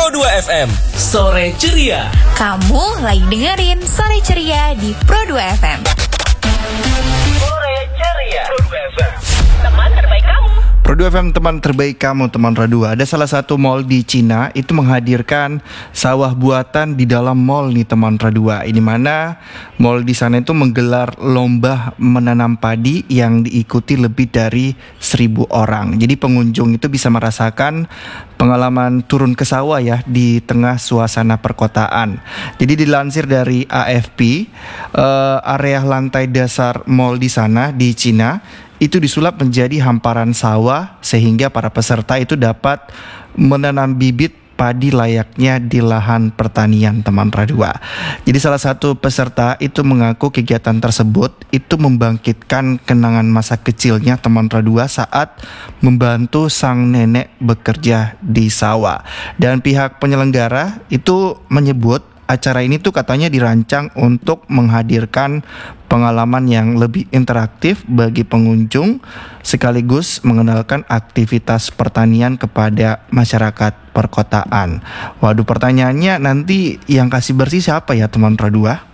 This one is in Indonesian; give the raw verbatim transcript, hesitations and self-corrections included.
Pro dua F M. Sore Ceria. Kamu lagi dengerin Sore Ceria di Pro dua F M. Sore Ceria. Pro dua F M. Teman terbaik kamu. Pro dua F M, teman terbaik kamu, teman Radua. Ada salah satu mall di Cina itu menghadirkan sawah buatan di dalam mall nih, teman Radua. Ini mana mall di sana itu menggelar lomba menanam padi yang diikuti lebih dari seribu orang. Jadi pengunjung itu bisa merasakan pengalaman turun ke sawah ya di tengah suasana perkotaan. Jadi dilansir dari A F P, uh, area lantai dasar mall di sana di Cina itu disulap menjadi hamparan sawah sehingga para peserta itu dapat menanam bibit padi layaknya di lahan pertanian, teman Radua. Jadi salah satu peserta itu mengaku kegiatan tersebut itu membangkitkan kenangan masa kecilnya, teman Radua, saat membantu sang nenek bekerja di sawah. Dan pihak penyelenggara itu menyebut acara ini tuh katanya dirancang untuk menghadirkan pengalaman yang lebih interaktif bagi pengunjung sekaligus mengenalkan aktivitas pertanian kepada masyarakat perkotaan. Waduh, pertanyaannya nanti yang kasih bersih siapa ya, teman Radua?